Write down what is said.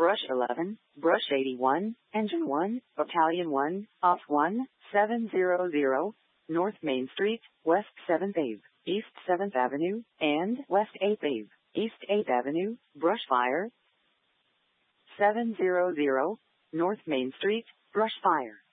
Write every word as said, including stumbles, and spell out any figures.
Brush eleven, Brush eighty-one, Engine one, Battalion one, Off one, seven hundred, North Main Street, West seventh Ave, East seventh Avenue, and West eighth Ave, East eighth Avenue, brush fire. seven hundred, North Main Street, brush fire.